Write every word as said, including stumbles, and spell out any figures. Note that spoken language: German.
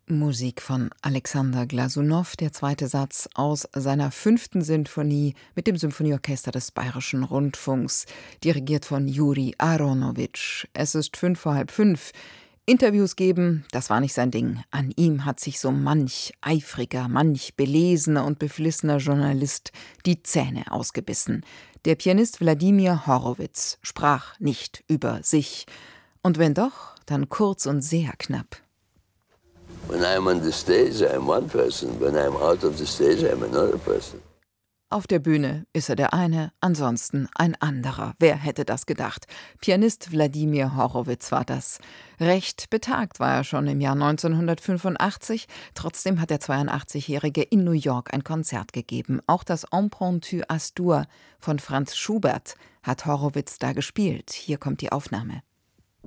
Musik von Alexander Glasunow, der zweite Satz aus seiner fünften Sinfonie mit dem Symphonieorchester des Bayerischen Rundfunks, dirigiert von Juri Aronowitsch. Es ist fünf vor halb fünf. Interviews geben, das war nicht sein Ding. An ihm hat sich so manch eifriger, manch belesener und beflissener Journalist die Zähne ausgebissen. Der Pianist Wladimir Horowitz sprach nicht über sich. Und wenn doch, dann kurz und sehr knapp. When I'm on the stage, I'm one person. When I'm out of the stage, I'm another person. Auf der Bühne ist er der eine, ansonsten ein anderer. Wer hätte das gedacht? Pianist Wladimir Horowitz war das. Recht betagt war er schon im Jahr neunzehnhundertfünfundachtzig. Trotzdem hat der zweiundachtzigjährige in New York ein Konzert gegeben. Auch das Impromptu Astur von Franz Schubert hat Horowitz da gespielt. Hier kommt die Aufnahme.